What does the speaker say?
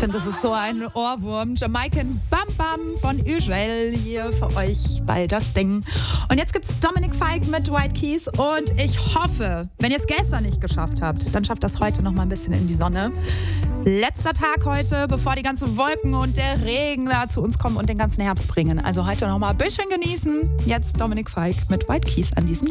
finde, das ist so ein Ohrwurm. Jamaican Bam Bam von Ugel hier für euch bei das Ding. Und jetzt gibt's Dominic Fike mit White Keys und ich hoffe, wenn ihr es gestern nicht geschafft habt, dann schafft das heute noch mal ein bisschen in die Sonne. Letzter Tag heute, bevor die ganzen Wolken und der Regen da zu uns kommen und den ganzen Herbst bringen. Also heute noch mal ein bisschen genießen. Jetzt Dominic Fike mit White Keys an diesem